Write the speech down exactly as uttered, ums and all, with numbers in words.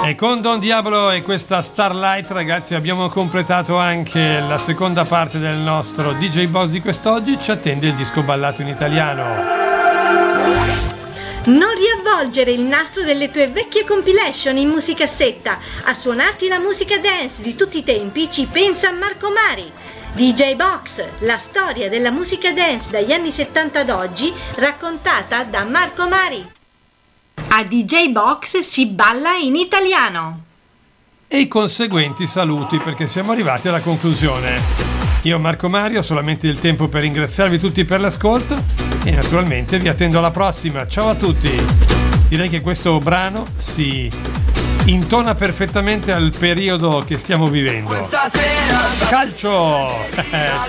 E con Don Diablo e questa Starlight, ragazzi, abbiamo completato anche la seconda parte del nostro D J Box di quest'oggi. Ci attende il disco ballato in italiano. Non riavvolgere il nastro delle tue vecchie compilation in musicassetta. A suonarti la musica dance di tutti i tempi ci pensa Marco Mari. D J Box, la storia della musica dance dagli anni settanta ad oggi, raccontata da Marco Mari. A D J Box si balla in italiano. E i conseguenti saluti, perché siamo arrivati alla conclusione. Io, Marco Mario, ho solamente il tempo per ringraziarvi tutti per l'ascolto e naturalmente vi attendo alla prossima. Ciao a tutti. Direi che questo brano si intona perfettamente al periodo che stiamo vivendo. Calcio!